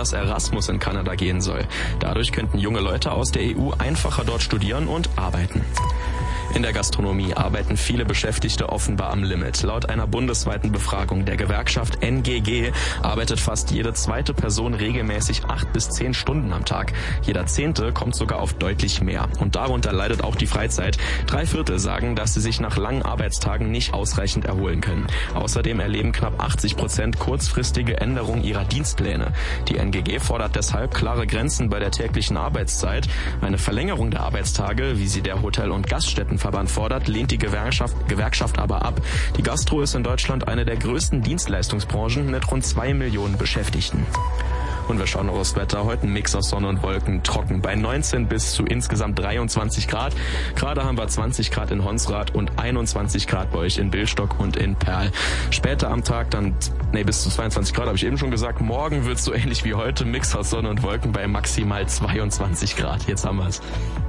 dass Erasmus in Kanada gehen soll. Dadurch könnten junge Leute aus der EU einfacher dort studieren und arbeiten. In der Gastronomie arbeiten viele Beschäftigte offenbar am Limit. Laut einer bundesweiten Befragung der Gewerkschaft NGG arbeitet fast jede zweite Person regelmäßig 8 bis 10 Stunden am Tag. Jeder 10. kommt sogar auf deutlich mehr. Und darunter leidet auch die Freizeit. 3/4 sagen, dass sie sich nach langen Arbeitstagen nicht ausreichend erholen können. Außerdem erleben knapp 80% kurzfristige Änderungen ihrer Dienstpläne. Die NGG fordert deshalb klare Grenzen bei der täglichen Arbeitszeit. Eine Verlängerung der Arbeitstage, wie sie der Hotel- und Gaststättenverband fordert, lehnt die Gewerkschaft aber ab. Die Gastro ist in Deutschland eine der größten Dienstleistungsbranchen mit rund 2 Millionen Beschäftigten. Und wir schauen noch aufs Wetter. Heute ein Mix aus Sonne und Wolken, trocken bei 19 bis zu insgesamt 23 Grad. Gerade haben wir 20 Grad in Honsrath und 21 Grad bei euch in Billstock und in Perl. Später am Tag dann, bis zu 22 Grad, habe ich eben schon gesagt. Morgen wird es so ähnlich wie heute, Mix aus Sonne und Wolken bei maximal 22 Grad. Jetzt haben wir es.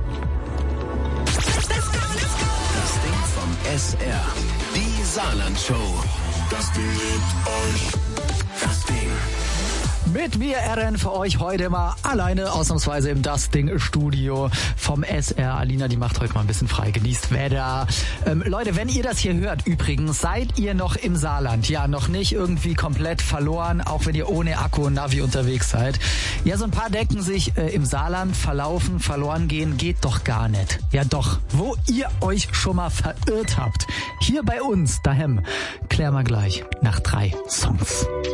SR, die Saarland-Show. Das Ding liebt euch. Das Ding. Mit mir RN für euch heute mal alleine, ausnahmsweise im Das Ding Studio vom SR. Alina, die macht heute mal ein bisschen frei, genießt Wetter. Leute, wenn ihr das hier hört, übrigens, seid ihr noch im Saarland? Ja, noch nicht irgendwie komplett verloren, auch wenn ihr ohne Akku und Navi unterwegs seid. Ja, so ein paar denken sich, im Saarland verlaufen, verloren gehen, geht doch gar nicht. Ja doch, wo ihr euch schon mal verirrt habt. Hier bei uns, daheim, klären wir gleich nach 3 Songs.